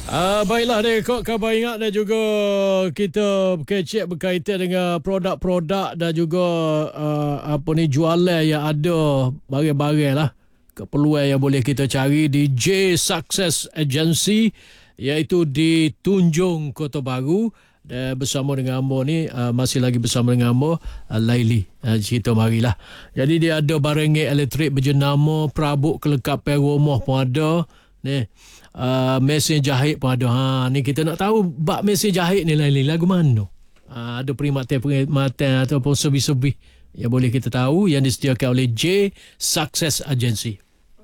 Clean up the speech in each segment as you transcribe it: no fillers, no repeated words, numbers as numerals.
Baiklah Rekod, khabar ingat dan juga kita kecek berkaitan dengan produk-produk dan juga jualan yang ada, barang-barang lah, keperluan yang boleh kita cari di J Success Agency, iaitu di Tunjung Kota Baru. Dan bersama dengan Ambo ni, masih lagi bersama dengan Ambo, Laili, cerita marilah. Jadi dia ada barang elektrik berjenama, perabot kelengkapan rumah pun ada ni. Mesin jahit pun ada. Ni kita nak tahu bak mesin jahit ni lagu mana. Ada perkhidmatan ataupun servis-servis yang boleh kita tahu yang disediakan oleh J Success Agency.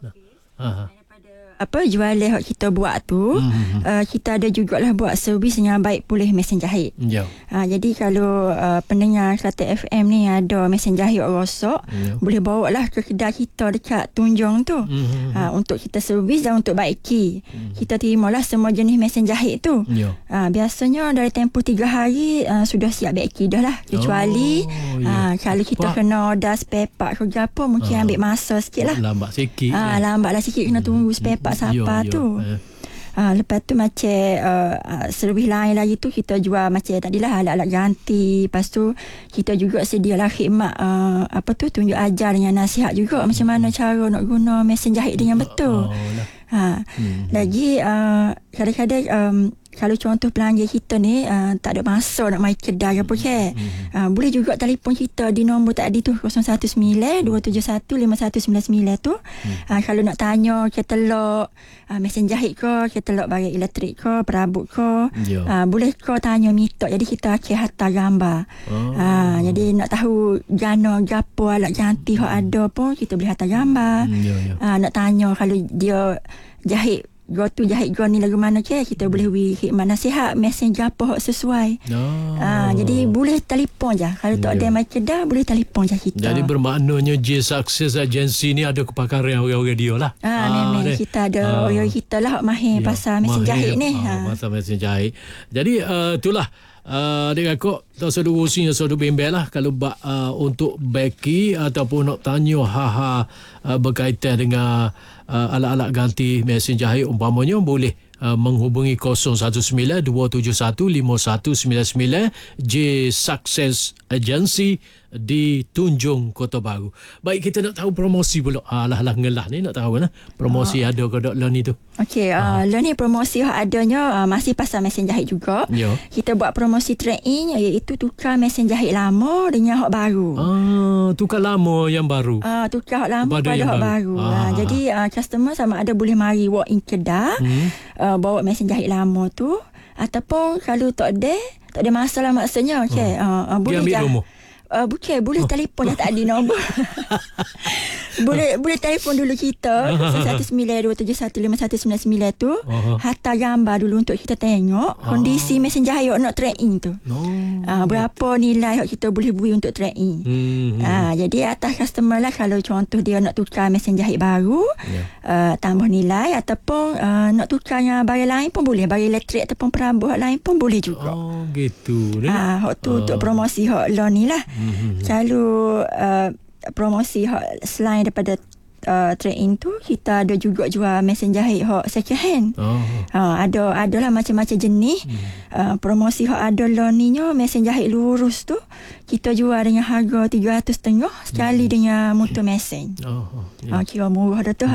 Jualan yang kita buat tu, kita ada jugalah buat servis yang baik pulih mesin jahit. Jadi kalau pendengar Kelantan FM ni ada mesin jahit rosak, boleh bawa lah ke kedai kita dekat Tunjung tu, untuk kita servis dan untuk baiki. Kita terimalah semua jenis mesin jahit tu. Biasanya dari tempoh 3 hari sudah siap baiki dah lah. Kecuali kalau kita kena order spare part ke apa, mungkin ambil masa sikit lah. Lambat sikit. Lambatlah sikit, kena tunggu spare part siapa tu. Lepas tu macam servis lain lagi tu kita jual macam tadilah alat-alat ganti. Lepas tu kita juga sedialah khidmat tunjuk ajar dengan nasihat juga macam mana cara nak guna mesin jahit dengan betul. Lagi kadang-kadang kalau contoh pelanggan kita ni tak ada masa nak main kedai apa ke, boleh juga telefon kita di nombor tadi tu 019-271-5199 tu. Kalau nak tanya katalog mesin jahit ke, katalog barang elektrik ke, perabot ke, boleh ke tanya minta. Jadi kita akan hantar gambar. Jadi nak tahu gana gapo alat ganti hak ada pun kita boleh hantar gambar. Nak tanya kalau dia jahit jahit ni lagu mana ke, kita boleh beri khidmat nasihat mesin gapo hak sesuai. Jadi boleh telefon je. Kalau tak ada mai kedai, boleh telefon je kita. Jadi bermaknanya J Success Agency ni ada kepakaran orang-orang dia lah. Memang kita ada orang kita lah mahir pasal mesin jahit ni. Pasal mesin jahit. Jadi itulah dia kok tak usah urusin, usah bimbel lah kalau untuk beki ataupun nak tanya berkaitan dengan alat-alat ganti mesin jahit umpamanya, boleh menghubungi 019-271-5199 J Success Agency di Tunjung Kota Baru. Baik, kita nak tahu promosi pula. Ngelah ni nak tahu promosi ada ke tak ni tu. Okey, ni promosi adanya masih pasal mesin jahit juga. Kita buat promosi trade-in, iaitu tukar mesin jahit lama dengan hak baru. Tukar lama yang baru. Tukar hak lama pada hak baru. Jadi customer sama ada boleh mari walk in kedai, bawa mesin jahit lama tu, ataupun kalau tak ada masalah maksudnya boleh je. Bukan, boleh telefon dah tak ada nombor. boleh telefon dulu kita 019-271-5199 tu. Hantar gambar dulu untuk kita tengok kondisi mesin jahit nak trade-in tu. Berapa nilai yang kita boleh beri untuk trade-in. Jadi atas customer lah, kalau contoh dia nak tukar mesin jahit baru, tambah nilai, ataupun nak tukarnya barang lain pun boleh, barang elektrik ataupun perabot lain pun boleh juga. Gitu. Hak tu untuk promosi hak loan ni lah. Kalau promosi hak selain daripada trade-in tu, kita ada juga jual mesin jahit hak second hand. Adalah macam-macam jenis. Promosi hak ada loan ni nya, mesin jahit lurus tu kita jual dengan harga 350 sekali dengan mutu mesin. Kira murah dah tu.